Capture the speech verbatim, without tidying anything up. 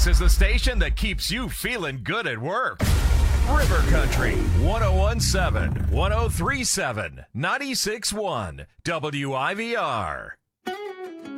This is the station that keeps you feeling good at work. River Country, one oh one point seven, one oh three point seven, ninety-six point one, W I V R.